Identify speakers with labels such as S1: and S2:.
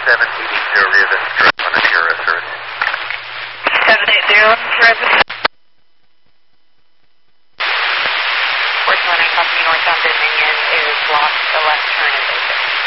S1: rear, that's direct on the near service.
S2: 780, resident. Porcelain and Company northbound Dominion is blocked, the left turn is open.